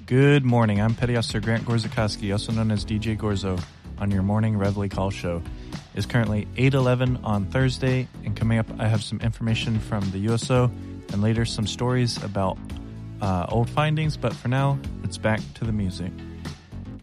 Good morning. I'm Petty Officer Grant Gorzakowski, also known as DJ Gorzo, on your morning Reveille Call show. It's currently 8:11 on Thursday, and coming up I have some information from the USO and later some stories about old findings, but for now, it's back to the music.